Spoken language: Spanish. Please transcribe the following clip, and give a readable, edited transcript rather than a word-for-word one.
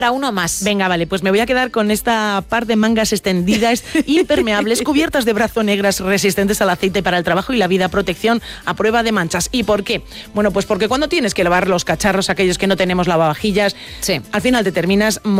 uno más. Venga, vale, pues me voy a quedar con esta par de mangas extendidas, impermeables, cubiertas de brazo negras, resistentes al aceite para el trabajo y la vida, protección a prueba de manchas. ¿Y por qué? Bueno, pues porque cuando tienes que lavar los cacharros, aquellos que no tenemos lavavajillas, Sí. al final te terminas